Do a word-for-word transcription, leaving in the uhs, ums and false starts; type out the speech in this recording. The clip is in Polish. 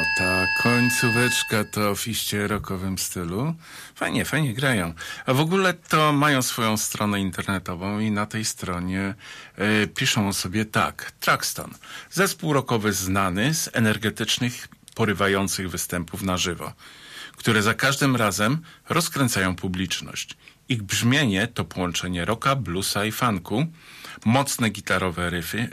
ta końcóweczka to w iście rockowym stylu. Fajnie, fajnie grają. A w ogóle to mają swoją stronę internetową i na tej stronie y, piszą o sobie tak. Truxton. Zespół rockowy znany z energetycznych, porywających występów na żywo, które za każdym razem rozkręcają publiczność. Ich brzmienie to połączenie rocka, bluesa i funku, mocne gitarowe riffy,